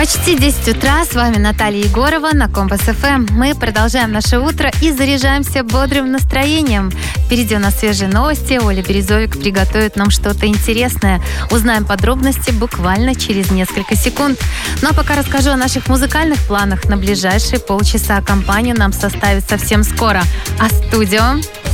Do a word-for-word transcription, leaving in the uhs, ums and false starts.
Почти десять утра, с вами Наталья Егорова на Компас эф эм. Мы продолжаем наше утро и заряжаемся бодрым настроением. Впереди у нас свежие новости, Оля Березовик приготовит нам что-то интересное. Узнаем подробности буквально через несколько секунд. Ну а пока расскажу о наших музыкальных планах на ближайшие полчаса. Компанию нам составит совсем скоро. А студио...